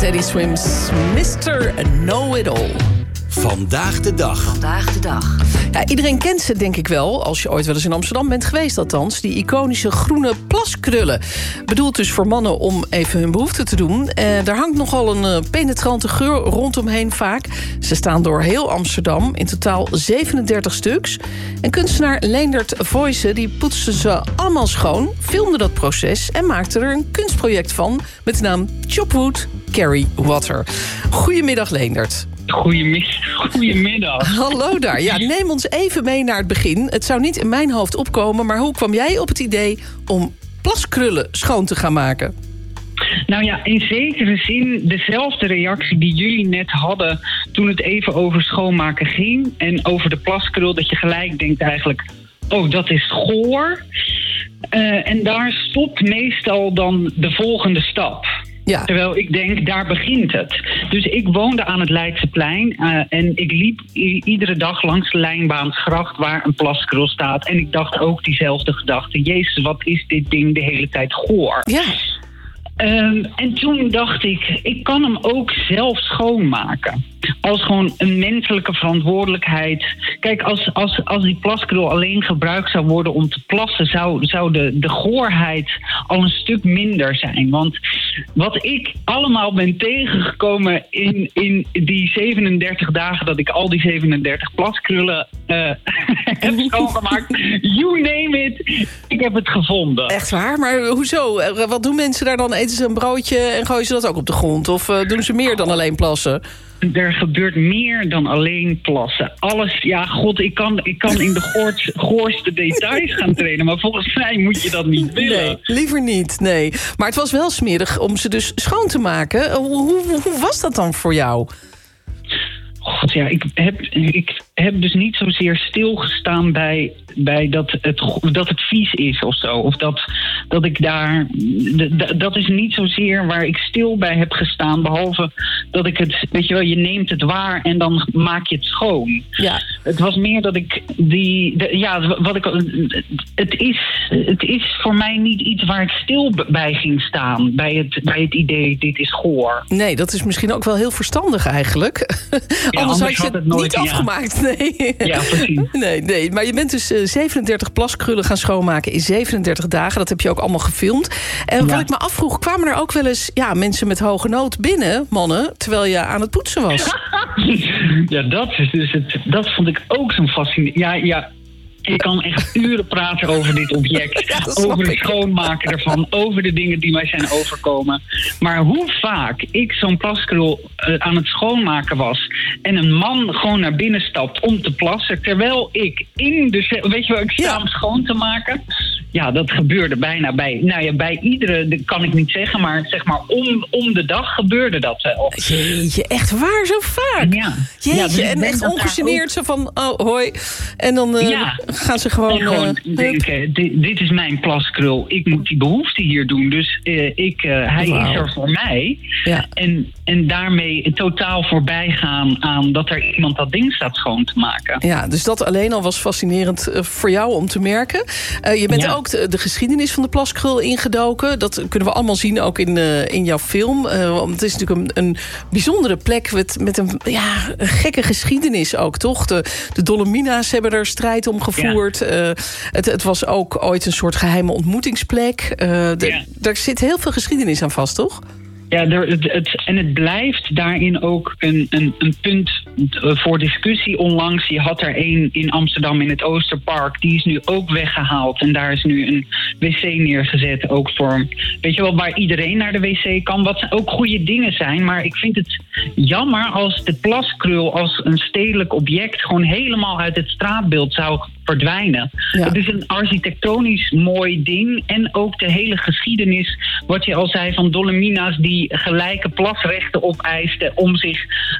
Teddy Swims, Mr. Know-It-All. Vandaag de dag. Ja, iedereen kent ze, denk ik wel, als je ooit wel eens in Amsterdam bent geweest althans. Die iconische groene plaskrullen. Bedoeld dus voor mannen om even hun behoefte te doen. Daar hangt nogal een penetrante geur rondomheen vaak. Ze staan door heel Amsterdam, in totaal 37 stuks. En kunstenaar Leendert Voijsen die poetste ze allemaal schoon, filmde dat proces en maakte er een kunstproject van met de naam Chopwood Carry Water. Goedemiddag, Leendert. Goedemiddag. Hallo daar. Ja, neem ons even mee naar het begin. Het zou niet in mijn hoofd opkomen, maar hoe kwam jij op het idee om plaskrullen schoon te gaan maken? Nou ja, in zekere zin dezelfde reactie die jullie net hadden toen het even over schoonmaken ging. En over de plaskrul, dat je gelijk denkt eigenlijk, oh, dat is goor. En daar stopt meestal dan de volgende stap. Ja. Terwijl ik denk, daar begint het. Dus ik woonde aan het Leidseplein en ik liep iedere dag langs de Lijnbaansgracht waar een plaskrul staat. En ik dacht ook diezelfde gedachte. Jezus, wat is dit ding de hele tijd goor? Ja. En toen dacht ik kan hem ook zelf schoonmaken. Als gewoon een menselijke verantwoordelijkheid. Kijk, als die plaskrul alleen gebruikt zou worden om te plassen, zou de goorheid al een stuk minder zijn. Want wat ik allemaal ben tegengekomen in die 37 dagen dat ik al die 37 plaskrullen heb schoongemaakt. You name it, ik heb het gevonden. Echt waar? Maar hoezo? Wat doen mensen daar dan? Eten ze een broodje en gooien ze dat ook op de grond? Of doen ze meer dan alleen plassen? Er gebeurt meer dan alleen plassen. Alles, ja, god, ik kan in de goorste details gaan trainen, maar volgens mij moet je dat niet willen. Nee, liever niet, nee. Maar het was wel smerig om ze dus schoon te maken. Hoe was dat dan voor jou? God, ja, ik heb dus niet zozeer stilgestaan bij dat het vies is of zo. Of dat ik daar... Dat is niet zozeer waar ik stil bij heb gestaan. Behalve dat ik het... Weet je wel, je neemt het waar en dan maak je het schoon. Ja. Het was meer dat ik het is voor mij niet iets waar ik stil bij ging staan. Bij het idee, dit is goor. Nee, dat is misschien ook wel heel verstandig eigenlijk. Ja, anders had je het nooit afgemaakt. Nee. Ja, precies. Nee. Maar je bent dus 37 plaskrullen gaan schoonmaken in 37 dagen. Dat heb je ook allemaal gefilmd. En wat ik me afvroeg, kwamen er ook wel eens mensen met hoge nood binnen, mannen, terwijl je aan het poetsen was? Ja, dat vond ik ook zo'n fascinerend. Ja. Ik kan echt uren praten over dit object. Over het schoonmaken ervan. Over de dingen die mij zijn overkomen. Maar hoe vaak ik zo'n plaskrul aan het schoonmaken was en een man gewoon naar binnen stapt om te plassen, terwijl ik weet je wel, ik sta hem schoon te maken. Ja, dat gebeurde bijna bij iedere, kan ik niet zeggen, maar zeg maar om de dag gebeurde dat wel. Jeetje, echt waar, zo vaak? Ja. Jeetje, dus en echt ongegeneerd zo van, oh, hoi. En dan gaan ze gewoon denken, dit is mijn plaskrul, ik moet die behoefte hier doen. Dus hij is er voor mij. Ja. En daarmee totaal voorbij gaan aan dat er iemand dat ding staat schoon te maken. Ja, dus dat alleen al was fascinerend voor jou om te merken. Je bent ook de geschiedenis van de plaskrul ingedoken. Dat kunnen we allemaal zien ook in jouw film. Want het is natuurlijk een bijzondere plek met een gekke geschiedenis ook, toch? De Dolomina's hebben er strijd om gevoerd. Ja. Het was ook ooit een soort geheime ontmoetingsplek. Daar zit heel veel geschiedenis aan vast, toch? Ja, het blijft daarin ook een punt voor discussie. Onlangs, je had er één in Amsterdam in het Oosterpark. Die is nu ook weggehaald. En daar is nu een wc neergezet. Ook voor, weet je wel, waar iedereen naar de wc kan. Wat ook goede dingen zijn. Maar ik vind het jammer als de plaskrul als een stedelijk object gewoon helemaal uit het straatbeeld zou verdwijnen. Ja. Het is een architectonisch mooi ding. En ook de hele geschiedenis, wat je al zei, van Dolomina's die gelijke plasrechten opeisten om zich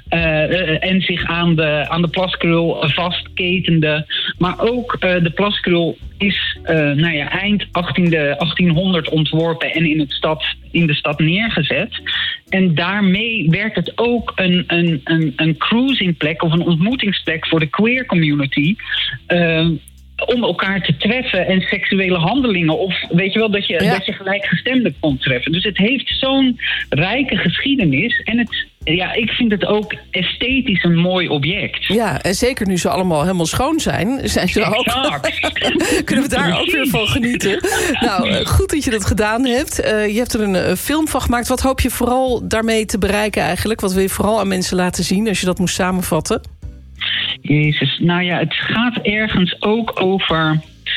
aan de plaskrul vastketende. Maar ook de plaskrul is eind 1800 ontworpen en in de stad neergezet. En daarmee werd het ook een cruisingplek of een ontmoetingsplek voor de queer community. om elkaar te treffen en seksuele handelingen. Of weet je wel, dat je gelijkgestemden kon treffen. Dus het heeft zo'n rijke geschiedenis. En ik vind het ook esthetisch een mooi object. Ja, en zeker nu ze allemaal helemaal schoon zijn ze ook. Kunnen we daar ook weer van genieten. Nou, goed dat je dat gedaan hebt. Je hebt er een film van gemaakt. Wat hoop je vooral daarmee te bereiken eigenlijk? Wat wil je vooral aan mensen laten zien als je dat moest samenvatten? Jezus, nou ja, het gaat ergens ook over...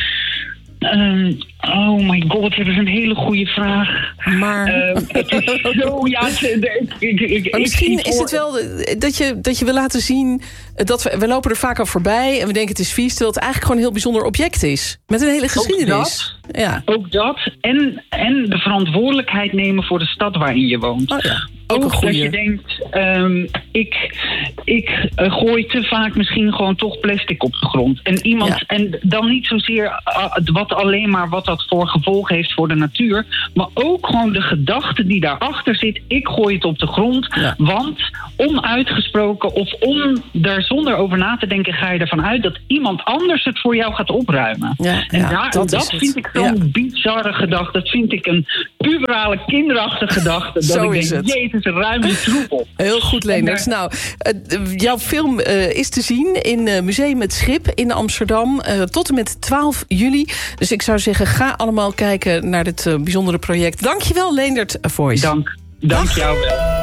oh my god, dat is een hele goede vraag. Maar... het is zo, ja... Maar misschien is het wel dat je wil laten zien... we lopen er vaak al voorbij en we denken het is vies... terwijl het eigenlijk gewoon een heel bijzonder object is. Met een hele geschiedenis. Ook dat. En de verantwoordelijkheid nemen voor de stad waarin je woont. Oh ja. Ook dat je denkt, ik gooi te vaak misschien gewoon toch plastic op de grond. En en dan niet zozeer alleen maar wat dat voor gevolg heeft voor de natuur, maar ook gewoon de gedachte die daarachter zit. Ik gooi het op de grond, want onuitgesproken of zonder over na te denken ga je ervan uit dat iemand anders het voor jou gaat opruimen. Dat vind ik zo'n bizarre gedachte. Dat vind ik een puberale, kinderachtige gedachte. Dat ik denk, jezus, ruim je troep op. Heel goed, Leendert. Nou, jouw film is te zien in Museum Het Schip in Amsterdam tot en met 12 juli. Dus ik zou zeggen, ga allemaal kijken naar dit bijzondere project. Dankjewel, Leendert Voice. Dank jou wel.